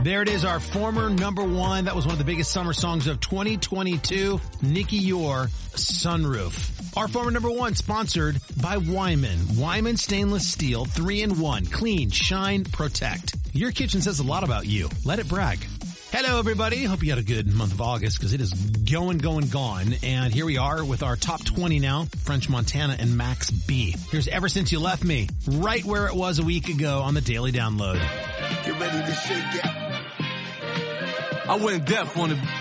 There it is, our former number one. That was one of the biggest summer songs of 2022. Nikki Yor, Sunroof. Our former number one, sponsored by Wyman. Wyman Stainless Steel, 3-in-1. Clean, shine, protect. Your kitchen says a lot about you. Let it brag. Hello, everybody. Hope you had a good month of August because it is gone. And here we are with our top 20 now. French Montana and Max B. Here's Ever Since You Left Me, right where it was a week ago on the Daily Download. Get ready to shake it. I went deaf on it.